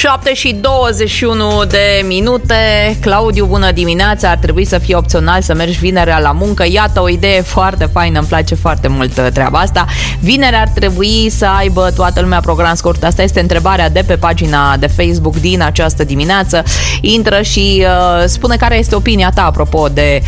7:21 de minute. Claudiu, bună dimineața. Ar trebui să fie opțional să mergi vinerea la muncă. Iată o idee foarte faină, îmi place foarte mult treaba asta. Vinerea ar trebui să aibă toată lumea program scurt. Asta este întrebarea de pe pagina de Facebook din această dimineață. Intră și spune care este opinia ta apropo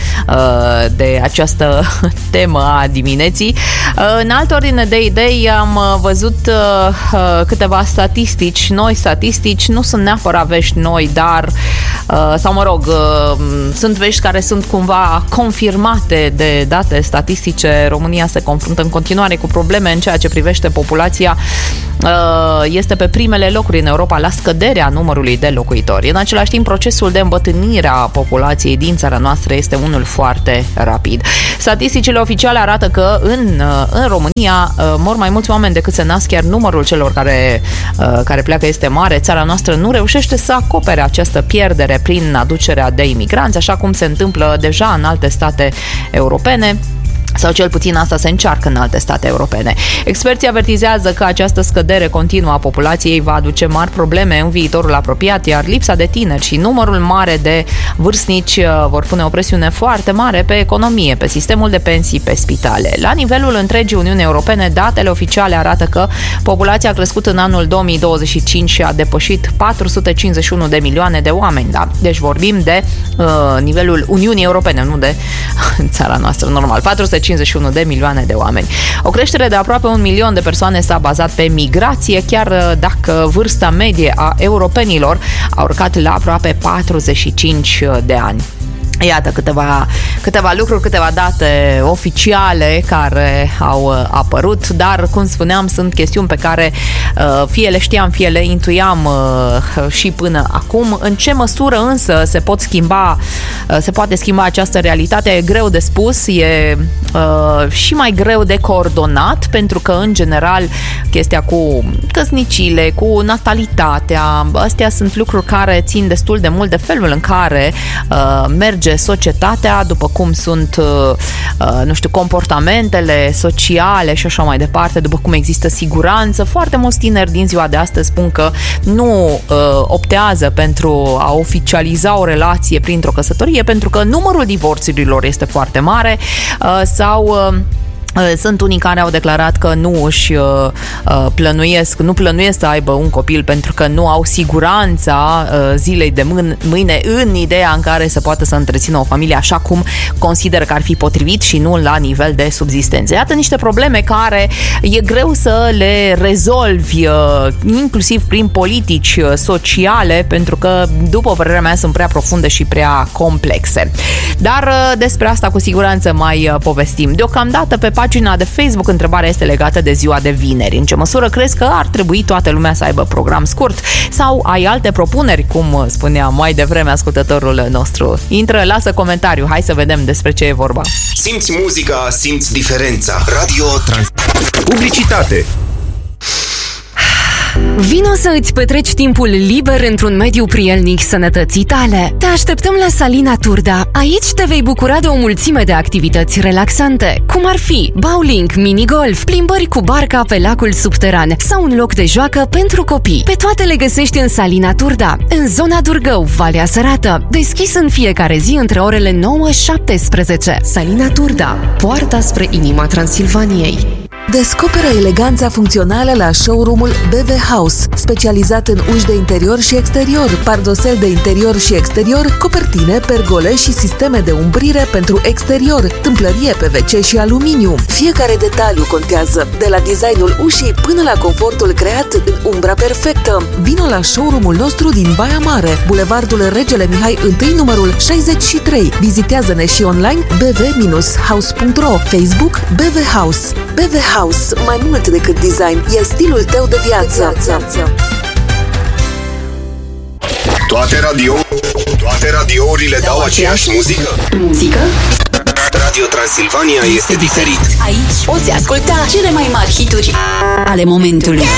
de această temă a dimineții. În altă ordine de idei am văzut câteva statistici, noi statistici, nu sunt neapărat vești noi, dar sau mă rog, sunt vești care sunt cumva confirmate de date statistice. România se confruntă în continuare cu probleme în ceea ce privește populația. Este pe primele locuri în Europa la scăderea numărului de locuitori. În același timp, procesul de îmbătrânire a populației din țara noastră este unul foarte rapid. Statisticile oficiale arată că în România mor mai mulți oameni decât se nasc, chiar numărul celor care pleacă este mare. Țara noastră nu reușește să acopere această pierdere prin aducerea de imigranți, așa cum se întâmplă deja în alte state europene, sau cel puțin asta se încearcă în alte state europene. Experții avertizează că această scădere continuă a populației va aduce mari probleme în viitorul apropiat, iar lipsa de tineri și numărul mare de vârstnici vor pune o presiune foarte mare pe economie, pe sistemul de pensii, pe spitale. La nivelul întregii Uniuni Europene, datele oficiale arată că populația a crescut în anul 2025 și a depășit 451 de milioane de oameni. Da? Deci vorbim de nivelul Uniunii Europene, nu de țara noastră, normal. 451 de milioane de oameni. O creștere de aproape 1 milion de persoane s-a bazat pe migrație, chiar dacă vârsta medie a europenilor a urcat la aproape 45 de ani. Iată câteva lucruri, câteva date oficiale care au apărut, dar, cum spuneam, sunt chestiuni pe care fie le știam, fie le intuiam și până acum. În ce măsură însă se poate schimba această realitate e greu de spus, e și mai greu de coordonat, pentru că, în general, chestia cu căsnicile, cu natalitatea, astea sunt lucruri care țin destul de mult de felul în care merge societatea, după cum sunt, comportamentele sociale și așa mai departe, după cum există siguranță. Foarte mulți tineri din ziua de astăzi spun că nu optează pentru a oficializa o relație printr-o căsătorie, pentru că numărul divorțurilor este foarte mare sau sunt unii care au declarat că nu plănuiesc să aibă un copil pentru că nu au siguranța zilei de mâine în ideea în care să poată să întrețină o familie așa cum consideră că ar fi potrivit și nu la nivel de subzistență. Iată niște probleme care e greu să le rezolvi, inclusiv prin politici sociale, pentru că, după părerea mea, sunt prea profunde și prea complexe. Dar despre asta cu siguranță mai povestim. Deocamdată pe pagina de Facebook întrebarea este legată de ziua de vineri. În ce măsură crezi că ar trebui toată lumea să aibă program scurt? Sau ai alte propuneri, cum spunea mai devreme ascultătorul nostru? Intră, lasă comentariu, hai să vedem despre ce e vorba. Simți muzica, simți diferența. Publicitate. Vino să îți petreci timpul liber într-un mediu prielnic sănătății tale. Te așteptăm la Salina Turda. Aici te vei bucura de o mulțime de activități relaxante, cum ar fi bowling, minigolf, plimbări cu barca pe lacul subteran sau un loc de joacă pentru copii. Pe toate le găsești în Salina Turda, în zona Durgău, Valea Sărată, deschis în fiecare zi între orele 9-17. Salina Turda, poarta spre inima Transilvaniei. Descoperă eleganța funcțională la showroom-ul BV House, specializat în uși de interior și exterior, pardosel de interior și exterior, copertine, pergole și sisteme de umbrire pentru exterior, tâmplărie PVC și aluminiu. Fiecare detaliu contează, de la designul ușii până la confortul creat în umbra perfectă. Vino la showroom-ul nostru din Baia Mare, Bulevardul Regele Mihai I, numărul 63. Vizitează-ne și online bv-house.ro, Facebook BV House. BV House, mai mult decât design, e stilul tău de viață. Toate radiourile dau aceeași muzică? Radio Transilvania este diferit. Aici poți asculta cele mai mari hituri ale momentului.